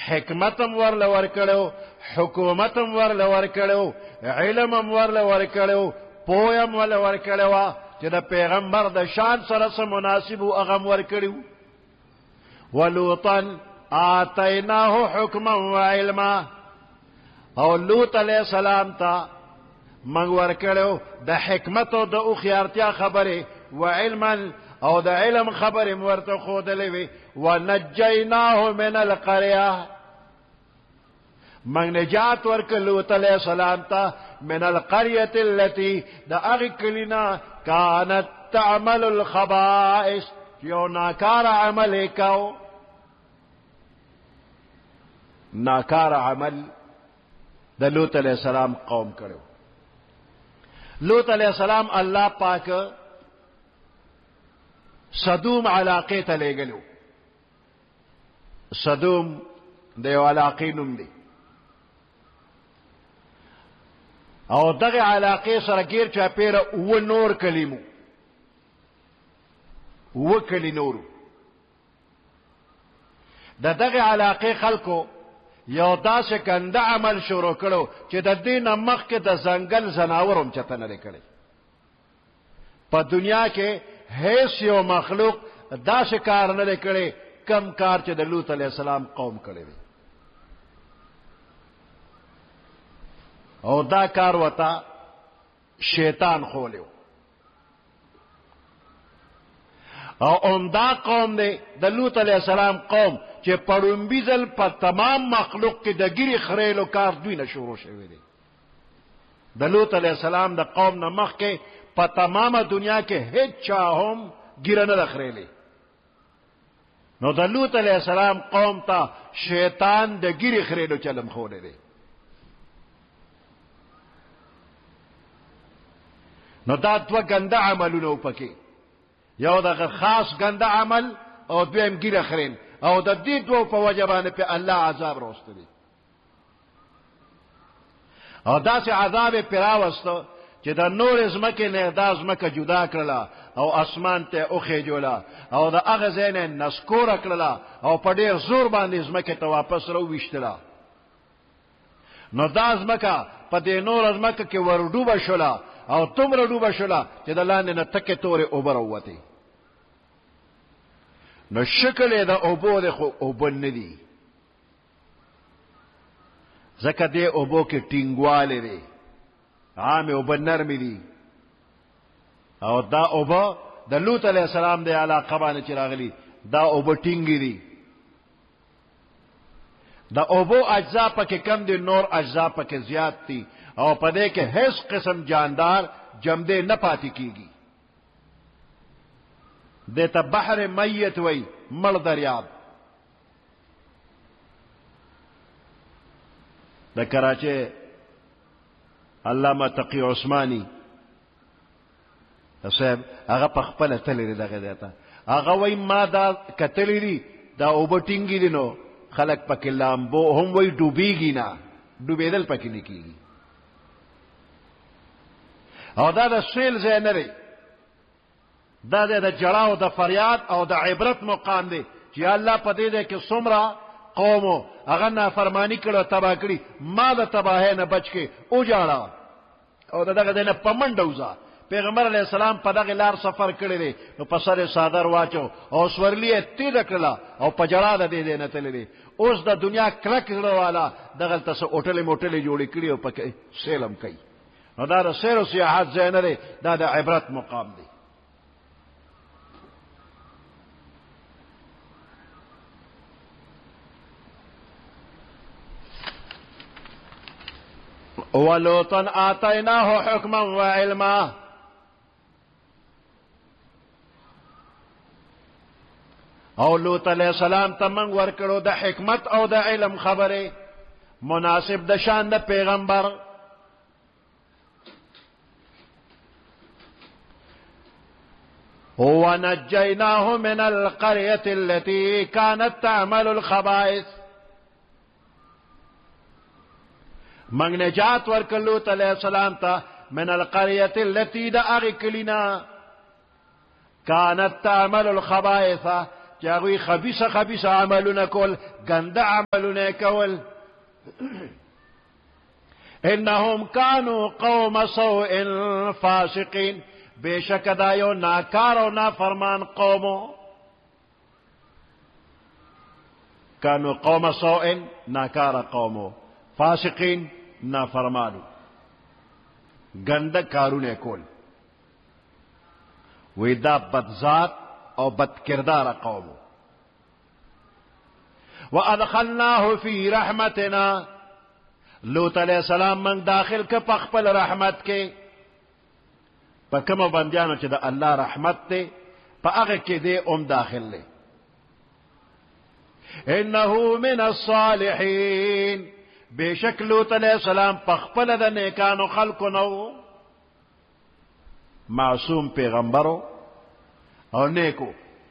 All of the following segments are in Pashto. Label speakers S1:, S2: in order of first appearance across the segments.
S1: حکمتم ورله ورکړو، حکومتم ورله ورکړو، علمم ورله ورکړو، پویم ورله ورکړو چې د پیغمبر د شان سره سم مناسب او هغه ورکړو. ولوطا آتیناه حکما و علما، او لوط علیہ السلام ته موږ ورکړو د حکمت او د هوښیارتیا خبرې، و علما او د علم خبرې مو ورته ښودلې وې. ونجیناه من القریه، موږ نجات ورکړ لوط علیہ السلام ته من القریة التي د هغې کلي نه کانت تعمل الخبائث، یو ناکار عمل یې کو. ناکار عمل د لوط علیہ السلام قوم کړو. لوط علیہ السلام الله پاک صدوم علاقه ته لېږلو. صدوم د یو علاقې نوم دی، او دغه علاقې سره غیر چاپیره اوه نور کلیمو، اوه کلی نورو. د دغه علاقې خلکو یو داسې کنده عمل شروع کړو چې د دې نه مخکې د ځنګل ځناور هم چته نه دی کړی. په دنیا کې هیڅ یو مخلوق داسې کار نه دی کړی کم کار چې د لوط علیہ السلام قوم کړی دی. او دا کار وتا شیطان خولیو. او عمدہ قوم دی د لوط علیہ السلام قوم چې پړومبي ځل په تمام مخلوق کې د ګیرې خریلو کار دوی نه شروع شوی دی. د لوط علیہ السلام د قوم نه مخکې په تمامه دنیا کې هیڅ چا هم ګیره نه ده خریلې. نو د لوط علیہ السلام قوم ته شیطان د ګیرې خریلو چلم خولی دی. نو دا دوه ګنده عملونه پکې، یو دغه خاص ګنده عمل او دویم ګیره خریل، او د دې دوه په وجه باندې په الله عذاب راوستلی. او داسې عذاب یې پرې راوسته چې د نور ځمکې نه دا ځمکه جدا کړله او اسمان ته وخېجوله، او د هغه ځای نه نسکوره کړله او په ډېر زور باندې ځمکې ته واپس راوویشتله. نو دا ځمکه په دې نور ځمکه کې ورډوبه شوله، او تومره ډوبه شوله چې د لاندې نه تکې تورې اوبه راووتې. نو شکل یې د اوبو دی خو اوبه نه دي، ځکه دې اوبو کې ټینګوالی دی، عامې اوبه نرمې دي. او دا اوبه د لوط علیہ السلام د علاقه باندې چې راغلي دا اوبه ټینګې دي. د اوبو اجزا پکې کم دي، نور اجزا پکې زیات دي، او په دې کې هیڅ قسم جاندار جمدې نه پاتې کیږي. دې ته بحر میت وای، مړ دریاب. د کراچۍ علامه تقی عثماني صاحب هغه په خپله تللی دی دغه ځای ته. هغه وای ما دا کتلی دي دا اوبه ټینګې دي، نو خلک پکې لامبو هم وای ډوبېږي نه، ډوبېدل پکې نه کېږي. او دا د سیل ځای نه دی، دا د جړا او د فریاد او د عبرت مقام دی چې الله په دې دی کې څومره قومو هغه نافرمانی کړو، تباه کړي، ما د تباهۍ نه بچ کې وجاړه او د دغه ځای نه په منډه وځه. پیغمبر علیہ السلام په دغه لار سفر کړی دی، نو په سر یې څادر واچو او سورلي یې تیزه کړله او په جړا د دې ځای نه تللی دی. اوس د دنیا کلک زړه والا دغلته څه هوټلې موټلې جوړې کړي او پکې سیلم کوي. نو دا د سیر و سیاحت ځای نه دی، دا د عبرت مقام دی. ولوطا آتیناه حکما و علما، او لوط علیہ السلام ته موږ ورکړو د حکمت او د علم خبرې مناسب د شان د پیغمبر. ونجیناه من القرية التي كانت تعمل الخبائث، موږ نجات ورکړو لوط علیہ السلام ته من القرية التي د هغې کلینا كانت تعمل الخبائث چې هغوی خبیثه عملونه کول، ګنده عملونه کول. انهم كانوا قوم سوء فاسقين، بشک دا یو ناکار او نافرمان قومو. كانوا قوم سوء، ناکار قومو، فاسقین، نافرمانو، گنده کارونه کول. وی دا بدذات او بد کردار قومو. وادخلناه فی رحمتنا، لوط علیہ السلام من داخل که پا خپل رحمت کے، پا کم بندیانو چه دا اللہ رحمت تے پا اغه که دے داخل لے. انہو من الصالحین، بے شک لوط علیہ السلام پا خپل دا نیکانو خلقو نو، معصوم پیغمبرو او نیکو.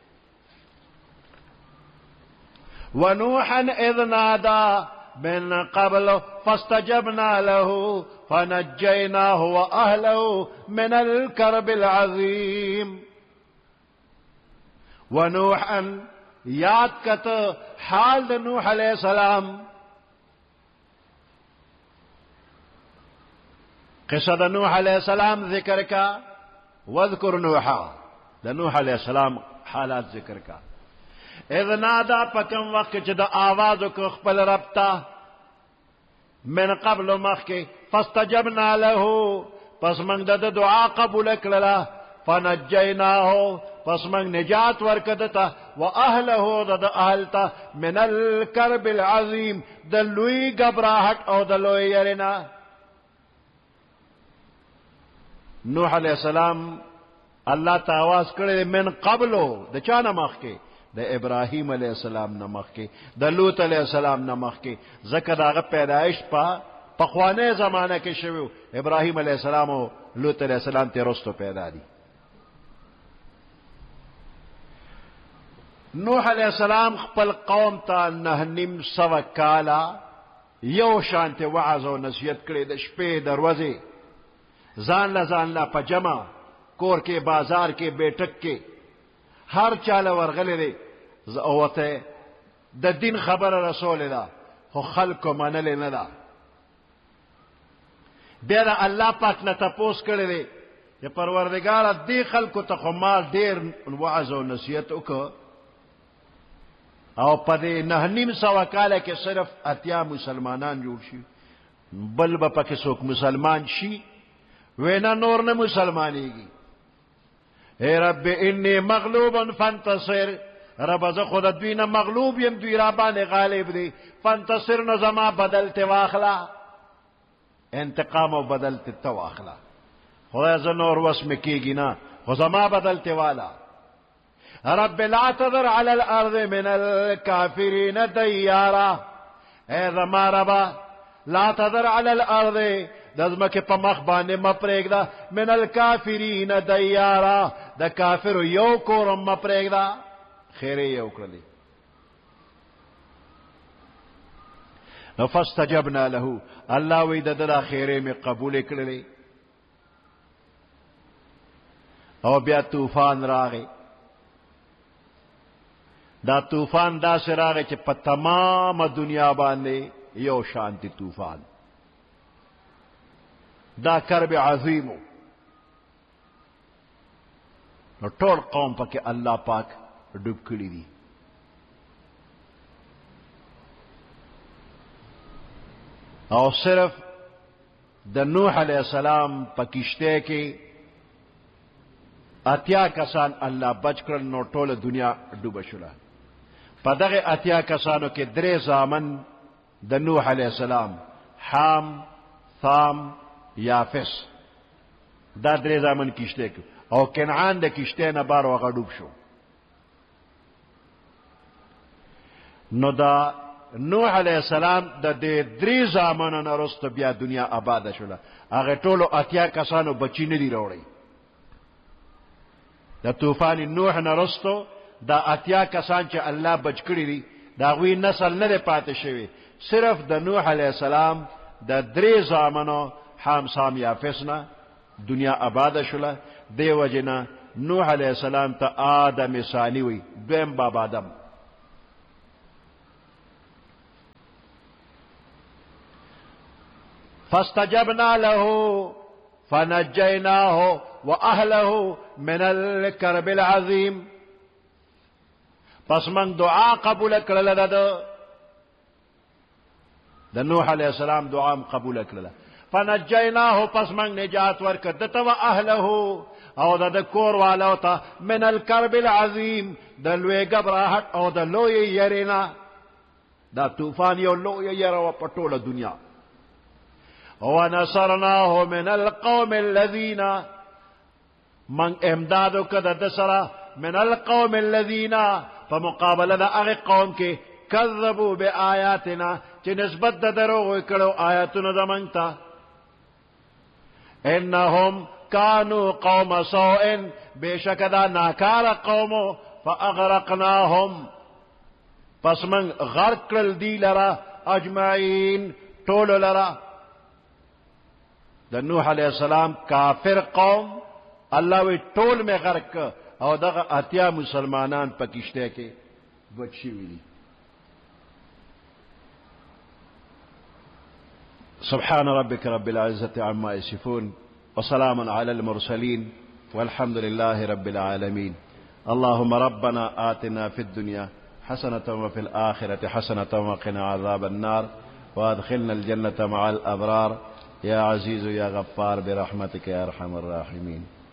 S1: ونوحا اذ نادا من قبل فاستجبنا له فنجيناه وأهله من الكرب العظيم. ونوحا یاد کت حال دا نوح علیہ السلام، قصہ دا نوح علیہ السلام ذکر کا. واذکر نوحا، دا نوح علیہ السلام حالات ذکر کا. اذ نادا پکم وقت چه دا آوازو که خپل ربتا، من قبل مخی فاستجبنا له، پس منگ دا دعا قبول کللا. فنجیناهو، پس منگ نجات ورکدتا. و اهله دا اهلتا من الكرب العظیم، دا لوی گبراہٹ او دا لوی یرنا. نوح علیہ السلام اللہ تا آواز کرے من قبلو، دا چانا مخی؟ دا ابراہیم علیہ السلام نمخ کے، دا لوط علیہ السلام نمخ کے. ذکر آغا پیدائش پا پخوانے زمانہ کے شویو، ابراہیم علیہ السلام و لوط علیہ السلام تے رستو پیدا دی. نوح علیہ السلام خپل قوم تا 9 سوه کالا یو شانت وعظ و نصیحت کرے. دا شپے دروازے زان لا پا جمع کور کے، بازار کے، بیٹک کے، ہر چاله ورغلی دی اوته د دین خبر رسول دا، خو خلق منل نه دا. بیا دا الله پاک نه تپوس کړی دی چې پروردگار دې خلقو ته خو ما ډیر وعظ او نصیحت وکړ، او په دې 9 سوه کاله کې صرف 80 مسلمانان جوړ شي، بل به پکې څوک مسلمان شي وینا نور نه مسلمانېږي. اے رب انی مغلوبا فانتصر، رب ز خود دوی نه مغلوب یم، دوی را باندې غالب دی. فانتصر نو زما بدل ته واخلا، انتقام او بدل ته واخلا. خدای ز نور وس مکیږي نه، خو زما بدل ته والا. رب لا تذر علی الارض من الکافرین دیارا، اے زما ربا لا تذر علی الارض، دزمکه په مخ باندې مپریږدا، من الکافرین دیارا، د کافر یو کورم مپریږدا. خیر یو کړلی. نو فاستجبنا له، الله وی د خیره می قبول کړلی. او بیا طوفان راغی. دا طوفان دا سه راغی چې په تمام دنیا باندې یو شانتی طوفان، دا کرب عظیمو. نو ټول قوم پکې الله پاک ډوب کړی دي. او صرف د نوح علیہ السلام په کشته کې 80 کسان الله بچ کړل، نو ټول دنیا ډوبه شوله. په دغه 80 کسانو کې 3 زامن د نوح علیہ السلام، حام، ثام، یافس، دا 3 زامن کشته کې، او کنعان د کشته نه بار وغه ډوب شو. نو دا نوح علیہ السلام د 3 زامنو نه وروسته بیا دنیا آباده شوله. هغه ټولو 80 کسانو بچی نه دي راوړی. د طوفان نوح نه وروسته دا 80 کسان چې الله بچ کړي دي، دا غوی نسل نه پاتې شوی. صرف د نوح علیہ السلام د 3 زامنو حام، سام، یافس نه دنیا آباده شوله. دی وجنه نوح علیہ السلام ته آدم ثانی وی، دویم باب آدم. فاستجبنا له فنجيناه واهله من الكرب العظيم. پس من دعا قبول کړل د نوح علیہ السلام دعا قبول کړل. فنجيناه پس من نجات ورکړ دته و اهله او د کور والو ته من الكرب العظيم د لوی غبرهټ او د لوی یرینا. دا طوفان یو لوی یره و پټوله دنیا. ونصرناه من القوم الذين من امدادو کده دسرا من القوم الذين فمقابله دا اغه قوم کې کذبوا بآیاتنا چې نسبت د دروغ کړو آیاتونو زمونږ. انهم كانوا قوم سوء بشک دا ناکار قوم فاغرقناهم پس من غرق کړل دی لرا اجمعین ټول لرا. د نوح علیہ السلام کافر قوم الله وی ټول میں غرق او دغه اتیا مسلمانان پکشته کې بچی ویلي. سبحان ربك رب العزة عما يصفون وسلام على المرسلين والحمد لله رب العالمين. اللهم ربنا آتنا في الدنيا حسنة وفي الآخرة حسنة وقنا عذاب النار وادخلنا الجنة مع الأبرار يا عزيز يا غفار برحمتك يا أرحم الراحمين.